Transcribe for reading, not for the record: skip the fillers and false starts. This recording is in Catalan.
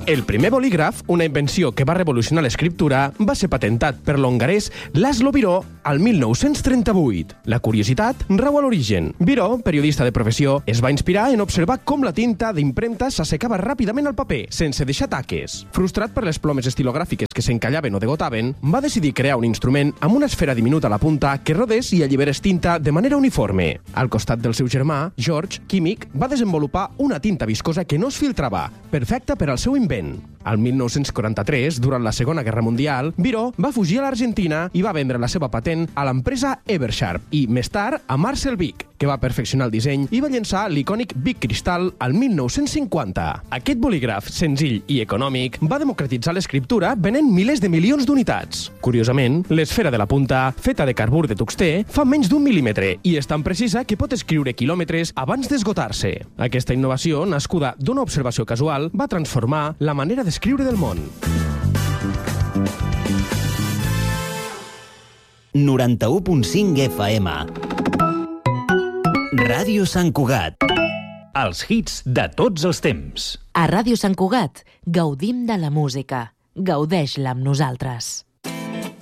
El primer bolígraf, una invenció que va revolucionar l'escriptura, va ser patentat per l'hongarès László Biró al 1938. La curiositat rau a l'origen. Biró, periodista de professió, es va inspirar en observar com la tinta d'impremta s'assecava ràpidament al paper, sense deixar taques. Frustrat per les plomes estilogràfiques que s'encallaven o degotaven, va decidir crear un instrument amb una esfera diminuta a la punta que rodés i alliberés tinta de manera uniforme. Al costat del seu germà, George, químic, va desenvolupar una tinta viscosa que no es filtrava, perfecta per al seu invent. Al 1943, durant la Segona Guerra Mundial, Biró va fugir a l'Argentina i va vendre la seva patent a l'empresa Eversharp i, més tard, a Marcel Vic, que va perfeccionar el disseny i va llançar l'icònic Vic Cristal al 1950. Aquest bolígraf, senzill i econòmic, va democratitzar l'escriptura venent milers de milions d'unitats. Curiosament, l'esfera de la punta, feta de carbur de tungstè, fa menys d'1 mil·límetre i és tan precisa que pot escriure quilòmetres abans d'esgotar-se. Aquesta innovació, nascuda d'una observació casual, va transformar la manera d'escriure del món. 91.5 FM Ràdio Sant Cugat. Els hits de tots els temps. A Ràdio Sant Cugat gaudim de la música. Gaudeix-la amb nosaltres.